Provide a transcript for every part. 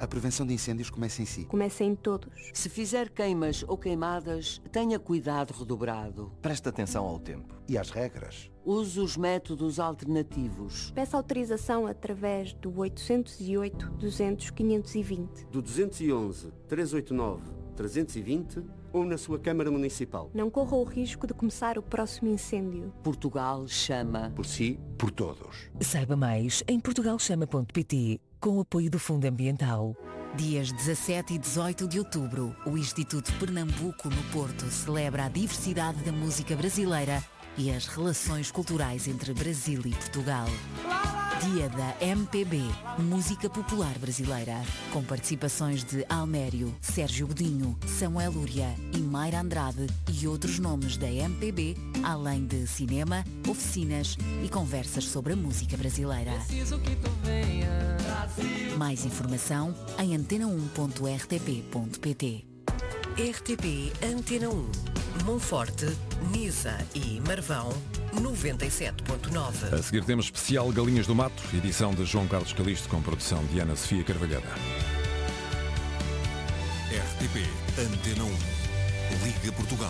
A prevenção de incêndios começa em si. Começa em todos. Se fizer queimas ou queimadas, tenha cuidado redobrado. Preste atenção ao tempo. E às regras. Use os métodos alternativos. Peça autorização através do 808 200 520. Do 211 389 320 ou na sua Câmara Municipal. Não corra o risco de começar o próximo incêndio. Portugal chama. Por si, por todos. Saiba mais em portugalchama.pt, com o apoio do Fundo Ambiental. Dias 17 e 18 de outubro, o Instituto Pernambuco no Porto celebra a diversidade da música brasileira e as relações culturais entre Brasil e Portugal. Dia da MPB, Música Popular Brasileira, com participações de Almério, Sérgio Godinho, Samuel Lúria e Mayra Andrade e outros nomes da MPB, além de cinema, oficinas e conversas sobre a música brasileira. Mais informação em antena1.rtp.pt. RTP Antena 1, Monforte, Nisa e Marvão, 97.9. A seguir temos especial Galinhas do Mato, edição de João Carlos Calisto, com produção de Ana Sofia Carvalhada. RTP Antena 1, Liga Portugal.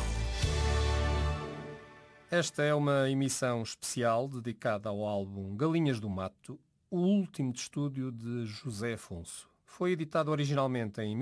Esta é uma emissão especial dedicada ao álbum Galinhas do Mato, o último de estúdio de José Afonso. Foi editado originalmente em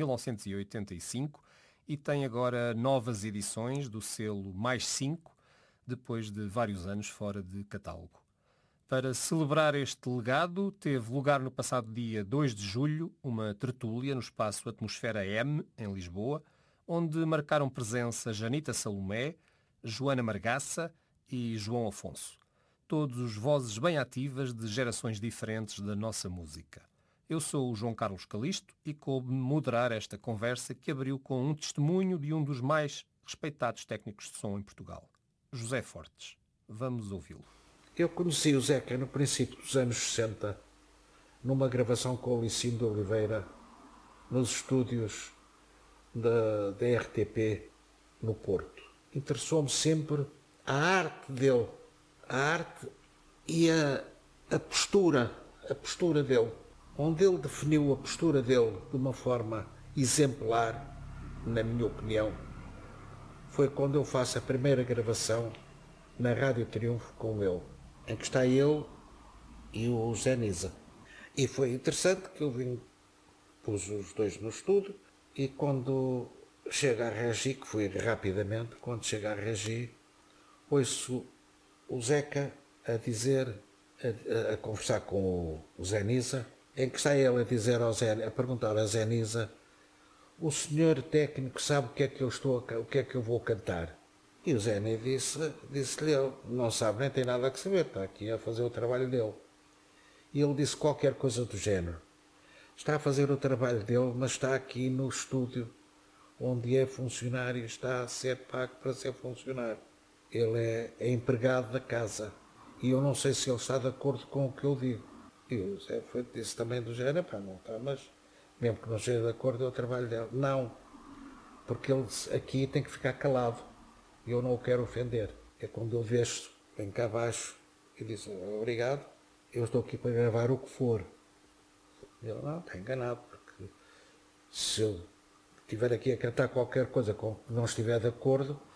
1985 e tem agora novas edições do selo Mais 5, depois de vários anos fora de catálogo. Para celebrar este legado, teve lugar no passado dia 2 de julho uma tertúlia no espaço Atmosfera M, em Lisboa, onde marcaram presença Janita Salomé, Joana Margaça e João Afonso. Todos vozes bem ativas de gerações diferentes da nossa música. Eu sou o João Carlos Calisto e coube-me moderar esta conversa que abriu com um testemunho de um dos mais respeitados técnicos de som em Portugal, José Fortes. Vamos ouvi-lo. Eu conheci o Zeca no princípio dos anos 60, numa gravação com o Licínio de Oliveira, nos estúdios da RTP no Porto. Interessou-me sempre a arte dele, a arte e a postura dele, onde ele definiu a postura dele de uma forma exemplar, na minha opinião. Foi quando eu faço a primeira gravação na Rádio Triunfo com ele, em que está ele e o Zé Nisa. E foi interessante que eu pus os dois no estúdio e quando chega a Regi, que foi rapidamente, quando chega a Regi, ouço o Zeca a dizer, a conversar com o Zé Nisa, em que está ele a dizer a perguntar a Zé Nisa: o senhor técnico sabe o que é que eu vou cantar? E o Zé Nisa disse-lhe: ele não sabe, nem tem nada a saber, está aqui a fazer o trabalho dele. E ele disse qualquer coisa do género: está a fazer o trabalho dele, mas está aqui no estúdio onde é funcionário, está a ser pago para ser funcionário. Ele é empregado da casa e eu não sei se ele está de acordo com o que eu digo. E o Zé disse também do género: pá, não está, mas mesmo que não esteja de acordo é o trabalho dele. Não, porque ele aqui tem que ficar calado e eu não o quero ofender. É quando eu vejo, vem cá abaixo e diz: obrigado, eu estou aqui para gravar o que for. E ele: não, está enganado, porque se eu estiver aqui a cantar qualquer coisa com que não estiver de acordo,